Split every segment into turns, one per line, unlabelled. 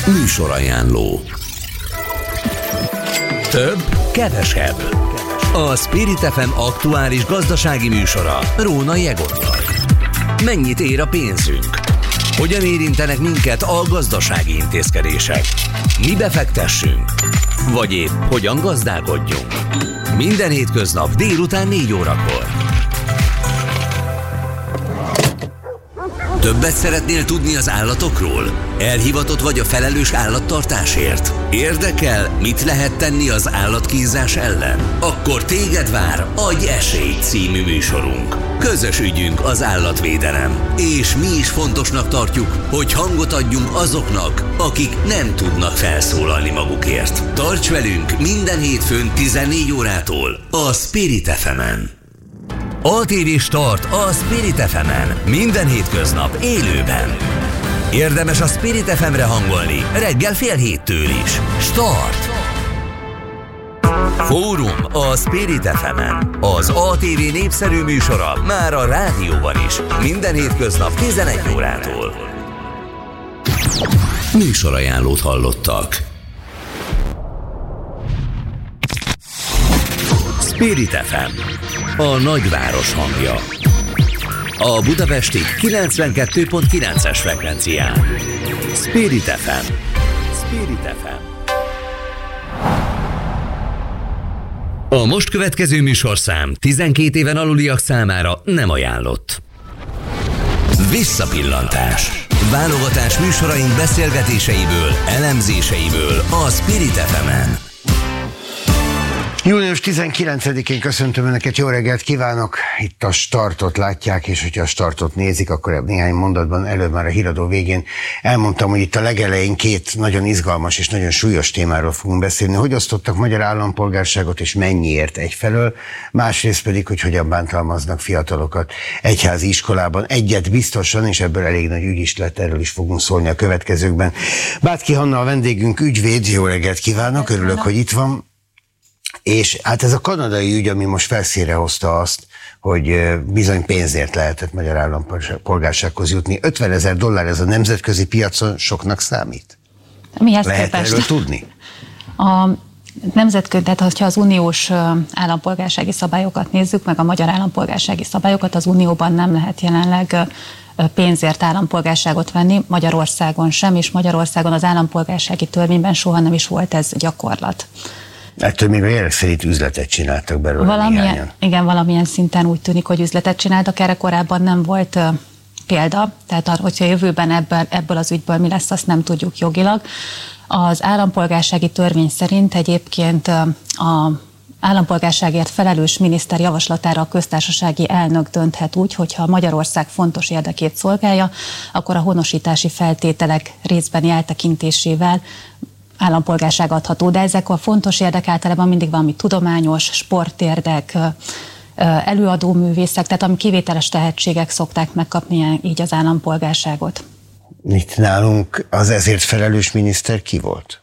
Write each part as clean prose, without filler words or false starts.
Műsorajánló. Több, kevesebb. A Spirit FM aktuális gazdasági műsora Rónai Egonnal. Mennyit ér a pénzünk? Hogyan érintenek minket a gazdasági intézkedések? Mi befektessünk? Vagy épp hogyan gazdálkodjunk? Minden hétköznap délután 4 órakor. Többet szeretnél tudni az állatokról? Elhivatott vagy a felelős állattartásért? Érdekel, mit lehet tenni az állatkínzás ellen? Akkor téged vár Adj esélyt című műsorunk. Közös ügyünk az állatvédelem, és mi is fontosnak tartjuk, hogy hangot adjunk azoknak, akik nem tudnak felszólalni magukért. Tarts velünk minden hétfőn 14 órától a Spirit FM-en. ATV Start a Spirit FM-en. Minden hétköznap élőben. Érdemes a Spirit FM-re hangolni reggel 6:30 is. Start! Fórum a Spirit FM-en. Az ATV népszerű műsora már a rádióban is. Minden hétköznap 11 órától. Műsorajánlót hallottak. Spirit FM. A nagyváros hangja. A budapesti 92.9-es frekvencián. Spirit FM. Spirit FM. A most következő műsorszám 12 éven aluliak számára nem ajánlott. Visszapillantás. Válogatás műsoraink beszélgetéseiből, elemzéseiből a Spirit FM-en.
Június 19-én köszöntöm Önöket, jó reggelt kívánok! Itt a Startot látják, és hogyha a Startot nézik, akkor néhány mondatban előbb már a híradó végén elmondtam, hogy itt a legelején két nagyon izgalmas és nagyon súlyos témáról fogunk beszélni. Hogy osztottak magyar állampolgárságot, és mennyiért egyfelől, másrészt pedig, hogy hogyan bántalmaznak fiatalokat egyházi iskolában. Egyet biztosan, és ebből elég nagy ügy is lett, erről is fogunk szólni a következőkben. Bátki Hanna a vendégünk, ügyvéd, jó reggelt kívánok, örülök, hogy itt van. És hát ez a kanadai ügy, ami most felszínre hozta azt, hogy bizony pénzért lehetett magyar állampolgársághoz jutni. $50,000 ez a nemzetközi piacon soknak számít?
Mihez
lehet
képest?
Erről tudni?
A nemzetközi, tehát ha az uniós állampolgársági szabályokat nézzük, meg a magyar állampolgársági szabályokat, az unióban nem lehet jelenleg pénzért állampolgárságot venni, Magyarországon sem, és Magyarországon az állampolgársági törvényben soha nem is volt ez gyakorlat.
Ettől még a jelek szerint üzletet csináltak belőle néhányan.
Igen, valamilyen szinten úgy tűnik, hogy üzletet csináltak, erre korábban nem volt példa, tehát hogyha jövőben ebből az ügyből mi lesz, azt nem tudjuk jogilag. Az állampolgársági törvény szerint egyébként a állampolgárságért felelős miniszter javaslatára a köztársasági elnök dönthet úgy, hogyha Magyarország fontos érdekét szolgálja, akkor a honosítási feltételek részbeni eltekintésével állampolgárság adható, de ezek a fontos érdek általában mindig valami tudományos, sportérdek, előadóművészek, tehát ami kivételes tehetségek szokták megkapni így az állampolgárságot.
Itt nálunk az ezért felelős miniszter ki volt?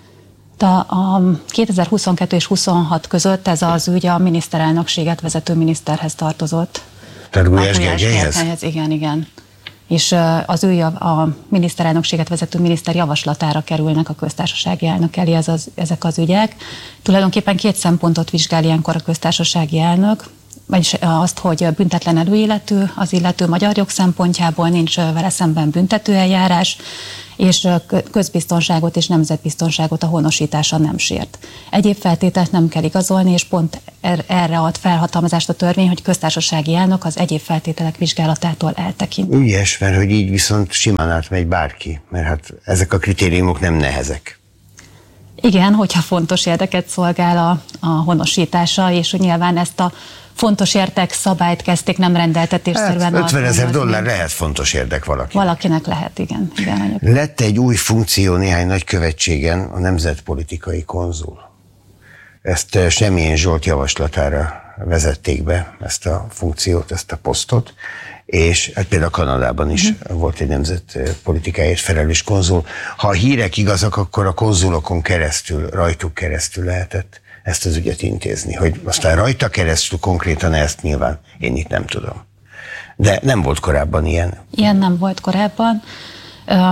A 2022 és 26 között ez az ügy a miniszterelnökséget vezető miniszterhez tartozott.
Tehát Gulyás Gergelyhez?
Igen. És az ő a miniszterelnökséget vezető miniszter javaslatára kerülnek a köztársasági elnök elé ezek az ügyek. Tulajdonképpen két szempontot vizsgál ilyenkor a köztársasági elnök, vagyis azt, hogy büntetlen előéletű az illető magyar jog szempontjából, nincs vele szemben büntetőeljárás, és közbiztonságot és nemzetbiztonságot a honosítása nem sért. Egyéb feltételt nem kell igazolni, és pont erre ad felhatalmazást a törvény, hogy köztársasági elnök az egyéb feltételek vizsgálatától eltekint.
Ügyes, mert hogy így viszont simán átmegy bárki, mert hát ezek a kritériumok nem nehezek.
Igen, hogyha fontos érdeket szolgál a honosítása, és hogy nyilván ezt a fontos érdek szabályt kezdték nem rendeltetésszerűen.
Hát $50,000 lehet fontos érdek valakinek.
Valakinek lehet, igen.
Lett egy új funkció néhány nagykövetségen, a nemzetpolitikai konzul. Ezt Semjén Zsolt javaslatára vezették be, ezt a funkciót, ezt a posztot, és hát például Kanadában is volt egy nemzetpolitikáért felelős konzul. Ha a hírek igazak, akkor a konzulokon keresztül, rajtuk keresztül lehetett ezt az ügyet intézni. Hogy aztán rajta keresztül konkrétan ezt nyilván én itt nem tudom. De nem volt korábban ilyen.
Ilyen nem volt korábban.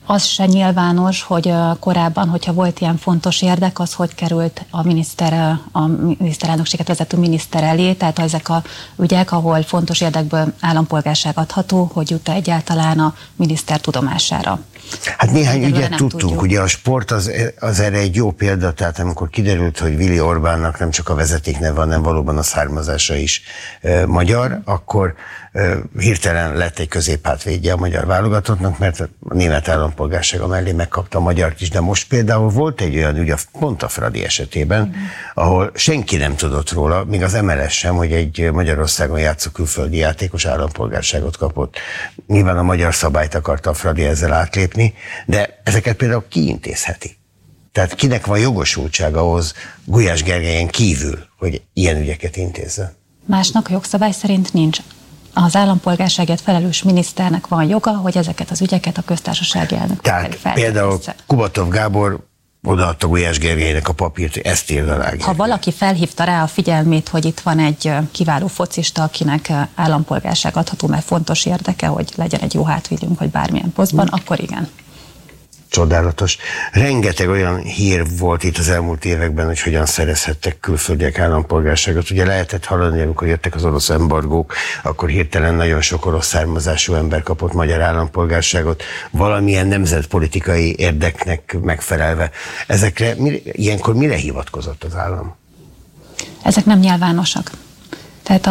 Az se nyilvános, hogy korábban, hogyha volt ilyen fontos érdek, az hogy került a miniszterelnökséget vezető miniszter elé, tehát ezek a ügyek, ahol fontos érdekből állampolgárság adható, hogy jut-e egyáltalán a miniszter tudomására.
Hát néhány ügyet tudtunk, ugye a sport az erre egy jó példa, tehát amikor kiderült, hogy Willy Orbánnak nem csak a vezetékneve, hanem valóban a származása is magyar, akkor hirtelen lett egy középhátvédje a magyar válogatottnak, mert a német állampolgársága mellé megkapta a magyart is, de most például volt egy olyan ügy, pont a Fradi esetében, ahol senki nem tudott róla, még az MLS sem, hogy egy Magyarországon játszó külföldi játékos állampolgárságot kapott. Nyilván a magyar szabályt akarta a Fradi ezzel átlépni, de ezeket például ki intézheti? Tehát kinek van jogosultsága ahhoz Gulyás Gergelyen kívül, hogy ilyen ügyeket intézzen?
Másnak a jogszabály szerint nincs. Az állampolgárságért felelős miniszternek van joga, hogy ezeket az ügyeket a köztársasági elnök
tehát például Kubatov Gábor odaadta Gulyás Gergelynek a papírt, hogy ezt írd alá.
Ha valaki felhívta rá a figyelmét, hogy itt van egy kiváló focista, akinek állampolgárság adható, mert fontos érdeke, hogy legyen egy jó hátvédünk, vagy bármilyen posztban, akkor igen.
Csodálatos. Rengeteg olyan hír volt itt az elmúlt években, hogy hogyan szerezhettek külföldiek állampolgárságot. Ugye lehetett hallani, amikor jöttek az orosz embargók, akkor hirtelen nagyon sok orosz származású ember kapott magyar állampolgárságot, valamilyen nemzetpolitikai érdeknek megfelelve. Ezekre ilyenkor mire hivatkozott az állam? Ezek nem nyilvánosak.
Tehát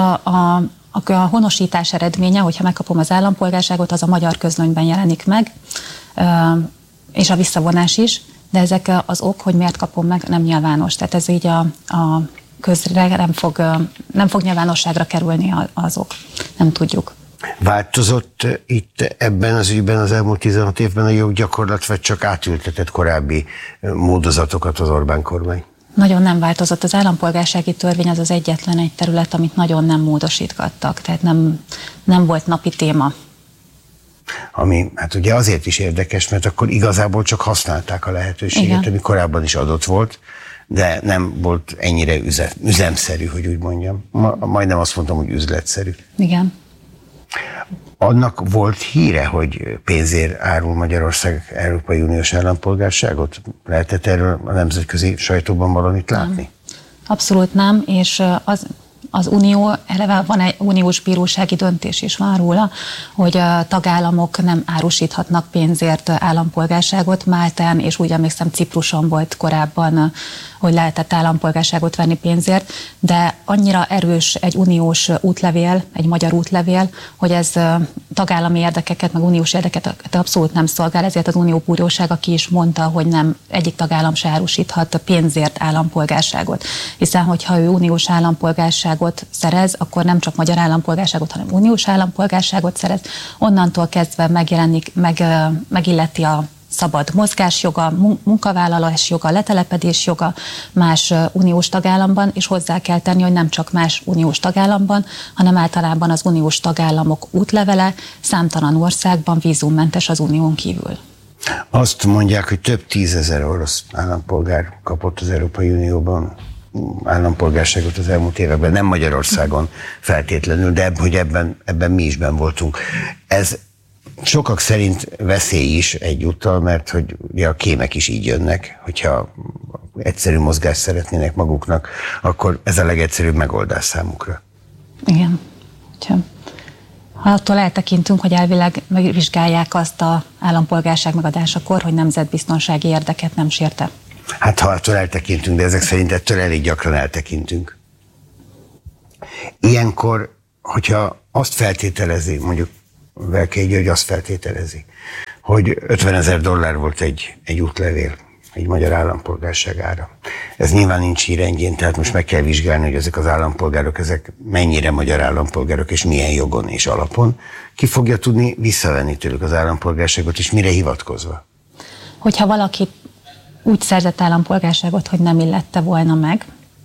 a honosítás eredménye, hogyha megkapom az állampolgárságot, az a magyar közlönyben jelenik meg, és a visszavonás is, de ezek az ok, hogy miért kapom meg, nem nyilvános. Tehát ez így a közre nem fog nyilvánosságra kerülni az ok. Nem tudjuk.
Változott itt ebben az ügyben az elmúlt 16 évben a joggyakorlat, vagy csak átültetett korábbi módozatokat az Orbán kormány?
Nagyon nem változott. Az állampolgársági törvény az egyetlen egy terület, amit nagyon nem módosítgattak, tehát nem volt napi téma.
Ami hát ugye azért is érdekes, mert akkor igazából csak használták a lehetőséget, igen, ami korábban is adott volt, de nem volt ennyire üzemszerű, hogy úgy mondjam. Majdnem azt mondtam, hogy üzletszerű.
Igen.
Annak volt híre, hogy pénzért árul Magyarország Európai Uniós állampolgárságot? Lehetett erről a nemzetközi sajtóban valamit látni? Nem.
Abszolút nem, és az Unió, eleve van egy uniós bírósági döntés is van róla, hogy a tagállamok nem árusíthatnak pénzért állampolgárságot. Máltán, és úgy emlékszem Cipruson volt korábban, hogy lehetett állampolgárságot venni pénzért, de annyira erős egy uniós útlevél, egy magyar útlevél, hogy ez tagállami érdekeket, meg uniós érdekeket abszolút nem szolgál, ezért az Unió bírósága ki is mondta, hogy nem egyik tagállam se árusíthat pénzért állampolgárságot. Hiszen, hogyha ő uniós állampolgárságot szerez, akkor nem csak magyar állampolgárságot, hanem uniós állampolgárságot szerez. Onnantól kezdve megilleti a szabad mozgásjoga, munkavállalás joga, letelepedés joga más uniós tagállamban, és hozzá kell tenni, hogy nem csak más uniós tagállamban, hanem általában az uniós tagállamok útlevele számtalan országban vízummentes az unión kívül.
Azt mondják, hogy több 10 000 orosz állampolgár kapott az Európai Unióban állampolgárságot az elmúlt években, nem Magyarországon feltétlenül, de hogy ebben mi is benn voltunk. Ez sokak szerint veszély is egyúttal, mert hogy ugye a kémek is így jönnek, hogyha egyszerű mozgást szeretnének maguknak, akkor ez a legegyszerűbb megoldás számukra.
Igen. Ha attól eltekintünk, hogy elvileg megvizsgálják azt az állampolgárság megadásakor, hogy nemzetbiztonsági érdeket nem sérte.
Hát ha attól eltekintünk, de ezek szerint ettől elég gyakran eltekintünk. Ilyenkor, hogyha azt feltételezi, mondjuk Velkei György azt feltételezi, hogy $50,000 volt egy útlevél, egy magyar állampolgárságára. Ez nyilván nincs hírendjén, tehát most meg kell vizsgálni, hogy ezek az állampolgárok, ezek mennyire magyar állampolgárok, és milyen jogon és alapon. Ki fogja tudni visszavenni tőlük az állampolgárságot, és mire hivatkozva?
Hogyha valaki úgy szerzett állampolgárságot, hogy nem illette volna meg.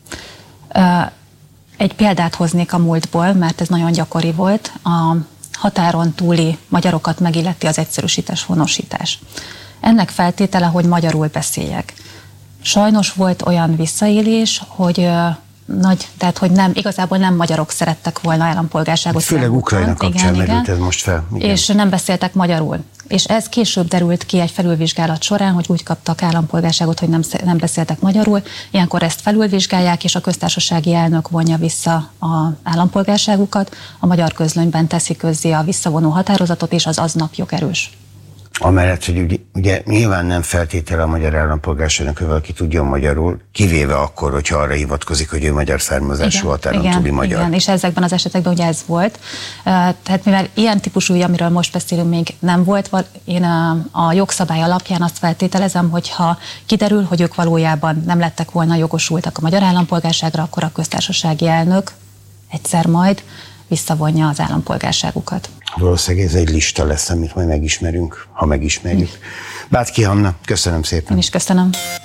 Egy példát hoznék a múltból, mert ez nagyon gyakori volt. A határon túli magyarokat megilleti az egyszerűsítés, honosítás. Ennek feltétele, hogy magyarul beszéljek. Sajnos volt olyan visszaélés, hogy tehát hogy nem, igazából nem magyarok szerettek volna állampolgárságot.
Főleg Ukrajna kapcsán merült ez most fel.
Igen. És nem beszéltek magyarul. És ez később derült ki egy felülvizsgálat során, hogy úgy kaptak állampolgárságot, hogy nem beszéltek magyarul. Ilyenkor ezt felülvizsgálják, és a köztársasági elnök vonja vissza az állampolgárságukat. A Magyar Közlönyben teszi közzé a visszavonó határozatot, és az aznap jogerős.
Amellett, hogy ugye nyilván nem feltétele a magyar állampolgárságnak, hogy valaki tudjon magyarul, kivéve akkor, hogyha arra hivatkozik, hogy ő magyar származású, határon túli magyar.
Igen, és ezekben az esetekben ugye ez volt. Tehát mivel ilyen típusú, amiről most beszélünk, még nem volt, én a jogszabály alapján azt feltételezem, hogy ha kiderül, hogy ők valójában nem lettek volna jogosultak a magyar állampolgárságra, akkor a köztársasági elnök egyszer majd visszavonja az állampolgárságukat.
Valószínűleg ez egy lista lesz, amit majd megismerünk, ha megismerjük. Bátki Hanna, köszönöm szépen.
Én is köszönöm.